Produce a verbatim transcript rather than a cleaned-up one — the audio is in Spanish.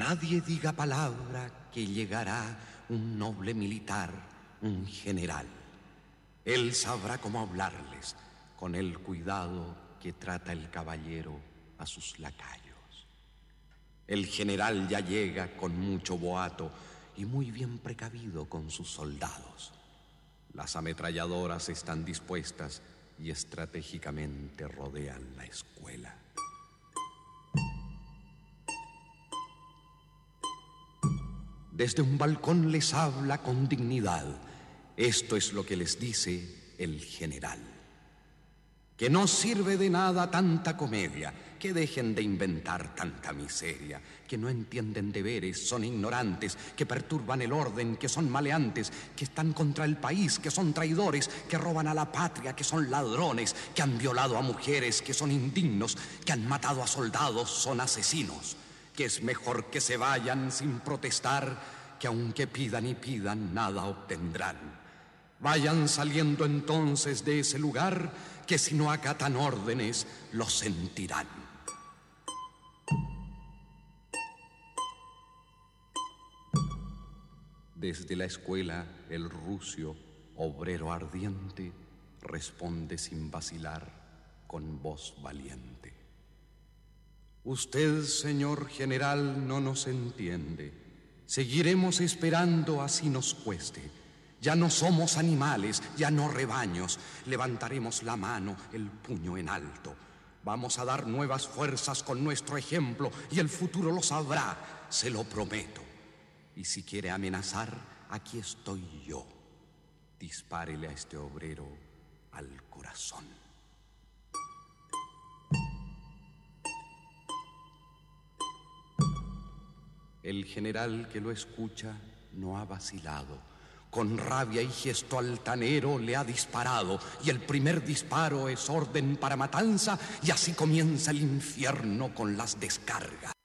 Nadie diga palabra que llegará un noble militar, un general. Él sabrá cómo hablarles con el cuidado que trata el caballero a sus lacayos. El general ya llega con mucho boato y muy bien precavido con sus soldados. Las ametralladoras están dispuestas y estratégicamente rodean la escuela. Desde un balcón les habla con dignidad. Esto es lo que les dice el general: que no sirve de nada tanta comedia, que dejen de inventar tanta miseria, que no entienden deberes, son ignorantes, que perturban el orden, que son maleantes, que están contra el país, que son traidores, que roban a la patria, que son ladrones, que han violado a mujeres, que son indignos, que han matado a soldados, son asesinos, que es mejor que se vayan sin protestar, que aunque pidan y pidan, nada obtendrán. Vayan saliendo entonces de ese lugar, que si no acatan órdenes, lo sentirán. Desde la escuela, el rucio, obrero ardiente, responde sin vacilar, con voz valiente: usted, señor general, no nos entiende. Seguiremos esperando así nos cueste. Ya no somos animales, ya no rebaños. Levantaremos la mano, el puño en alto. Vamos a dar nuevas fuerzas con nuestro ejemplo y el futuro lo sabrá, se lo prometo. Y si quiere amenazar, aquí estoy yo. Dispárele a este obrero al corazón. El general que lo escucha no ha vacilado. Con rabia y gesto altanero le ha disparado, y el primer disparo es orden para matanza, y así comienza el infierno con las descargas.